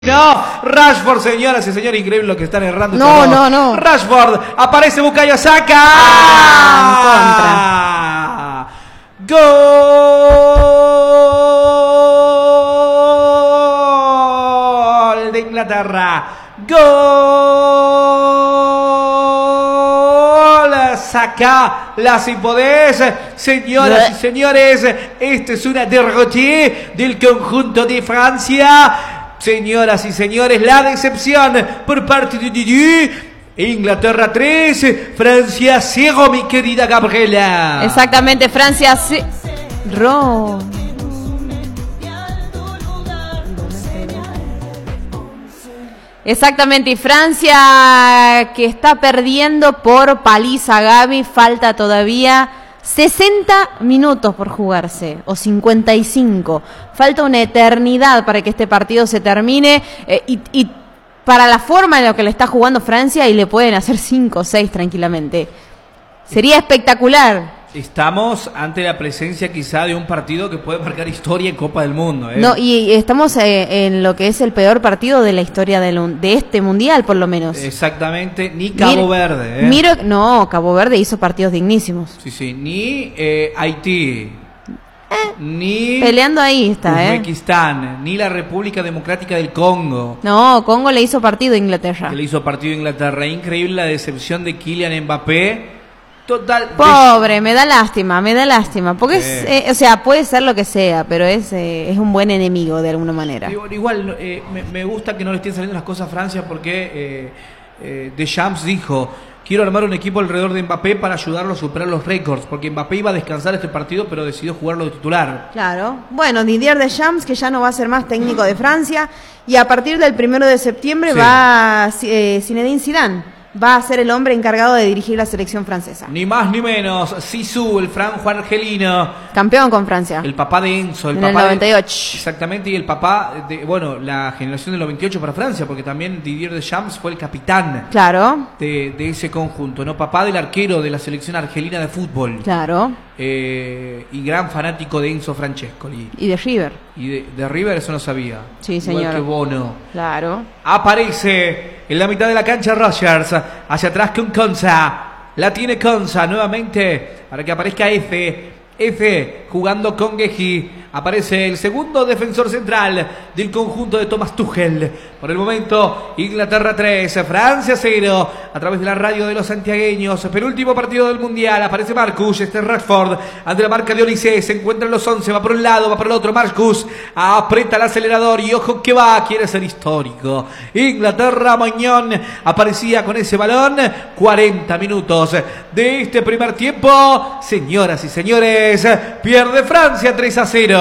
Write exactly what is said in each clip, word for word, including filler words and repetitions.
No, Rashford, señoras y señores, increíble lo que están errando. No, no, no. Rashford, aparece Bukayo Saka. Ah, en contra. Gol de Inglaterra. Gol. Saka, la si podés. Señoras y señores, esta es una derroche del conjunto de Francia. Señoras y señores, la decepción por parte de Didi. Inglaterra tres, Francia cero, mi querida Gabriela. Exactamente, Francia cero. Exactamente, y Francia que está perdiendo por paliza, Gaby. Falta todavía sesenta minutos por jugarse, o cincuenta y cinco. Falta una eternidad para que este partido se termine, eh, y, y para la forma en la que le está jugando Francia, y le pueden hacer cinco o seis tranquilamente. Sería espectacular. Estamos ante la presencia quizá de un partido que puede marcar historia en Copa del Mundo. ¿eh? No, y estamos eh, en lo que es el peor partido de la historia del, de este mundial, por lo menos. Exactamente, ni Cabo Mira, Verde. ¿eh? Miro, no, Cabo Verde hizo partidos dignísimos. Sí, sí, ni eh, Haití. Eh, ni peleando ahí está, Uzbekistán, eh. ni la República Democrática del Congo. No, Congo le hizo partido a Inglaterra. Que le hizo partido a Inglaterra. Increíble la decepción de Kylian Mbappé. Total. Pobre, me da lástima, me da lástima. Porque sí. es, eh, o sea, puede ser lo que sea, pero es, eh, es un buen enemigo de alguna manera. Igual, igual eh, me, me gusta que no le estén saliendo las cosas a Francia porque eh, eh, Deschamps dijo: quiero armar un equipo alrededor de Mbappé para ayudarlo a superar los récords, porque Mbappé iba a descansar este partido, pero decidió jugarlo de titular. Claro. Bueno, Didier Deschamps, que ya no va a ser más técnico de Francia, y a partir del primero de septiembre sí. va eh, Zinedine Zidane. Va a ser el hombre encargado de dirigir la selección francesa. Ni más ni menos, Zizou, el franjo argelino. Campeón con Francia. El papá de Enzo. El en papá el noventa y ocho. De, exactamente, y el papá de, bueno, la generación del noventa y ocho para Francia, porque también Didier Deschamps fue el capitán. Claro. De, de ese conjunto, ¿no? Papá del arquero de la selección argelina de fútbol. Claro. Eh, y gran fanático de Enzo Francescoli. Y de River. Y de, de River eso no sabía. Sí, señor. Igual que Bono. Claro. Aparece en la mitad de la cancha Rogers. Hacia atrás con Konsa. La tiene Konsa nuevamente para que aparezca F. F jugando con Guehi. Aparece el segundo defensor central del conjunto de Thomas Tuchel. Por el momento, Inglaterra tres, Francia cero, a través de la radio de los santiagueños. Penúltimo partido del Mundial. Aparece Marcus, este es Rashford, ante la marca de Olise. Se encuentran los once, va por un lado, va por el otro. Marcus aprieta el acelerador y ojo que va, quiere ser histórico. Inglaterra, Mañón aparecía con ese balón. cuarenta minutos de este primer tiempo. Señoras y señores, pierde Francia tres a cero.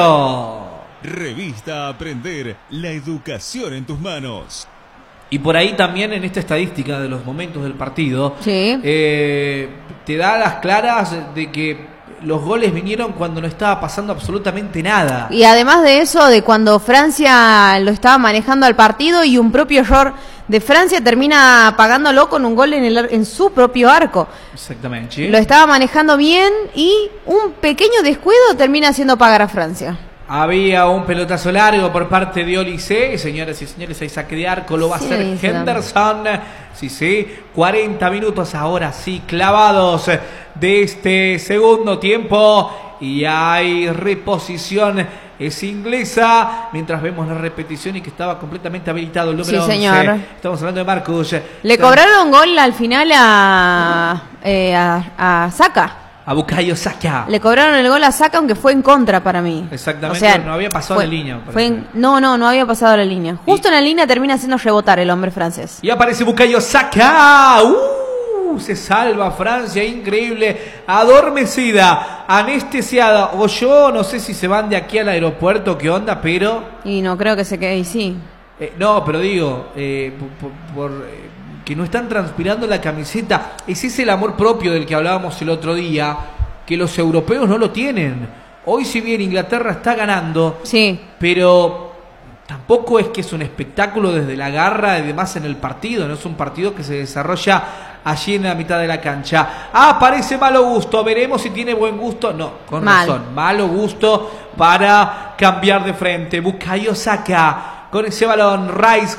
Revista Aprender, la educación en tus manos. Y por ahí también en esta estadística de los momentos del partido, sí. eh, te da las claras de que los goles vinieron cuando no estaba pasando absolutamente nada. Y además de eso, de cuando Francia lo estaba manejando al partido y un propio error de Francia termina pagándolo con un gol en, el, en su propio arco. Exactamente. ¿Sí? Lo estaba manejando bien y un pequeño descuido termina haciendo pagar a Francia. Había un pelotazo largo por parte de Olise. Señoras y señores, hay saque de arco. Lo va sí, a hacer sí, Henderson. Sí, sí. cuarenta minutos ahora sí clavados de este segundo tiempo. Y hay reposición. Es inglesa. Mientras vemos la repetición y que estaba completamente habilitado el número sí, señor. once. Estamos hablando de Marcus. Le cobraron gol al final a, eh, a, a Saka. A Bukayo Saka. Le cobraron el gol a Saka, aunque fue en contra para mí. Exactamente, o sea, no había pasado fue, la línea. Fue en, no, no, no había pasado la línea. Justo y, en la línea termina haciendo rebotar el hombre francés. Y aparece Bukayo Saka. ¡Uh! Se salva Francia, increíble. Adormecida, anestesiada. O yo no sé si se van de aquí al aeropuerto, qué onda, pero... Y no creo que se quede ahí, sí. Eh, no, pero digo, eh, por... por eh, que no están transpirando la camiseta. Ese es el amor propio del que hablábamos el otro día, que los europeos no lo tienen. Hoy si bien Inglaterra está ganando, sí, pero tampoco es que es un espectáculo desde la garra y demás en el partido, no es un partido que se desarrolla allí en la mitad de la cancha. Ah, parece malo gusto, veremos si tiene buen gusto. No, con Mal. razón, malo gusto para cambiar de frente. Bukayo Saka con ese balón. Rice